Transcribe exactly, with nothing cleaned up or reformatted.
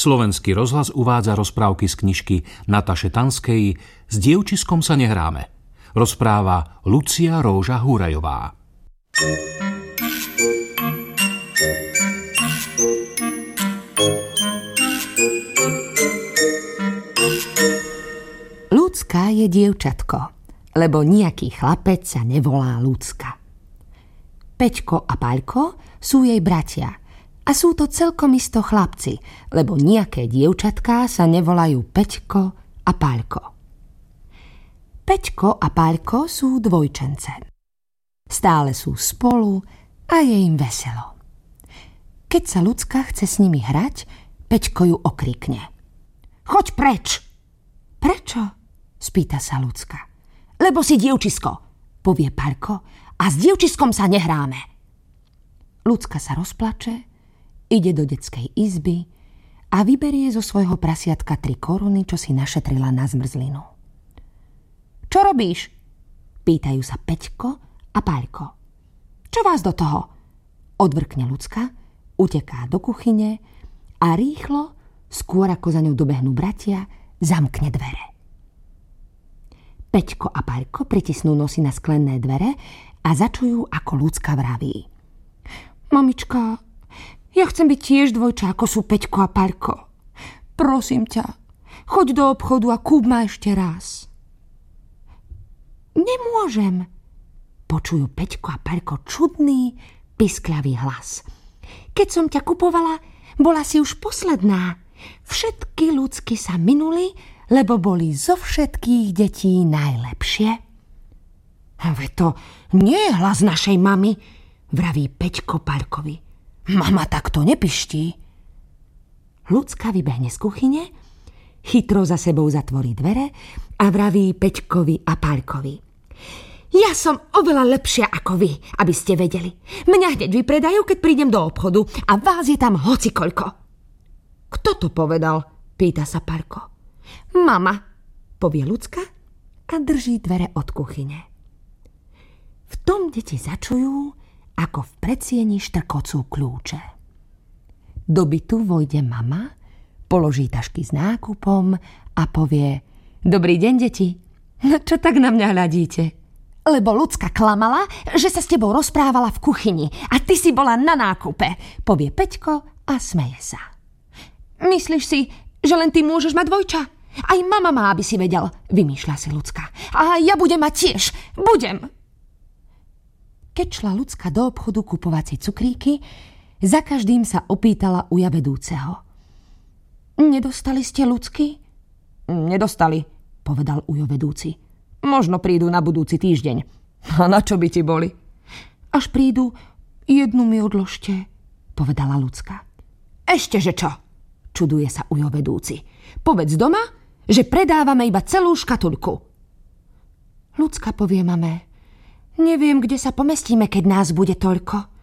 Slovenský rozhlas uvádza rozprávky z knižky Nataše Tanskej S dievčiskom sa nehráme. Rozpráva Lucia Róža Húrajová. Ľudská je dievčatko, lebo nejaký chlapec sa nevolá Ľudská. Peťko a Paľko sú jej bratia a sú to celkom isto chlapci, lebo nejaké dievčatká sa nevolajú Peťko a Paľko. Peťko a Paľko sú dvojčence. Stále sú spolu a je im veselo. Keď sa Ľudská chce s nimi hrať, Peťko ju okrikne. Choď preč! Prečo? Spýta sa Ľudská. Lebo si dievčisko, povie Paľko, a s dievčiskom sa nehráme. Ľudská sa rozplače, ide do detskej izby a vyberie zo svojho prasiatka tri koruny, čo si našetrila na zmrzlinu. Čo robíš? Pýtajú sa Peťko a Paľko. Čo vás do toho? Odvrkne Ľudská, uteká do kuchyne a rýchlo, skôr ako za ňou dobehnú bratia, zamkne dvere. Peťko a Paľko pritisnú nosy na sklené dvere a začujú, ako Ľudská vraví. Mamička, ja chcem byť tiež dvojča, ako sú Peťko a Paľko. Prosím ťa, choď do obchodu a kúp ma ešte raz. Nemôžem, počujú Peťko a Paľko čudný, piskľavý hlas. Keď som ťa kupovala, bola si už posledná. Všetky ľudsky sa minuli, lebo boli zo všetkých detí najlepšie. Veď to nie je hlas našej mamy, vraví Peťko Paľkovi. Mama takto nepiští. Ľudská vybehne z kuchyne, chytro za sebou zatvorí dvere a vraví Peťkovi a Paľkovi. Ja som oveľa lepšia ako vy, aby ste vedeli. Mňa hneď vypredajú, keď prídem do obchodu a vás je tam hocikoľko. Kto to povedal? Pýta sa Paľko. Mama, povie Ľudská a drží dvere od kuchyne. V tom deti začujú, ako v predsieni štrkocú kľúče. Do bytu vojde mama, položí tašky s nákupom a povie: Dobrý deň, deti. No čo tak na mňa hľadíte? Lebo Ľudská klamala, že sa s tebou rozprávala v kuchyni a ty si bola na nákupe, povie Peťko a smeje sa. Myslíš si, že len ty môžeš mať dvojča? Aj mama má, aby si vedel, vymýšľa si Ľudská. A ja budem mať tiež. Budem. Keď šla Ľudská do obchodu kupovať si cukríky, za každým sa opýtala uja vedúceho. Nedostali ste ľudsky? Nedostali, povedal ujo vedúci. Možno prídu na budúci týždeň. A na čo by ti boli? Až prídu, jednu mi odložte, povedala Ľudská. Ešte že čo? Čuduje sa ujo vedúci. Povedz doma, že predávame iba celú škatuľku. Ľudská povie mame: Neviem, kde sa pomestíme, keď nás bude toľko.